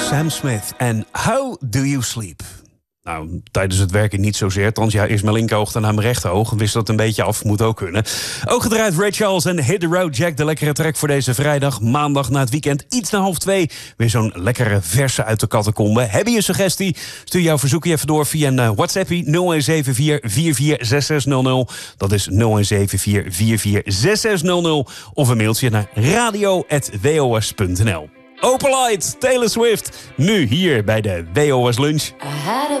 Sam Smith en How Do You Sleep? Nou, tijdens het werken niet zozeer. Althans, ja, eerst mijn linkeroog, daarna mijn rechteroog. Wist dat een beetje af, moet ook kunnen. Ook gedraaid Ray Charles en Hit The Road Jack. De lekkere track voor deze vrijdag, maandag na het weekend. Iets na 1:30. Weer zo'n lekkere verse uit de catacombe. Heb je een suggestie? Stuur jouw verzoekje even door via een WhatsAppie 0174446600. Dat is 0174446600. Of een mailtje naar radio@wos.nl. Open Light, Taylor Swift. Nu hier bij de WOS Lunch.